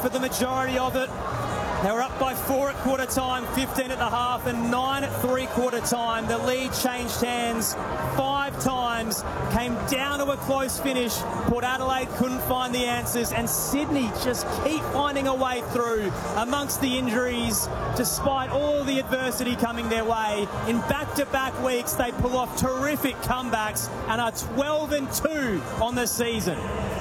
for the majority of it. They were up by 4 at quarter time, 15 at the half, and 9 at three-quarter time. The lead changed hands 5 times, came down to a close finish. Port Adelaide couldn't find the answers, and Sydney just keep finding a way through amongst the injuries. Despite all the adversity coming their way, in back-to-back weeks, they pull off terrific comebacks and are 12-2 on the season.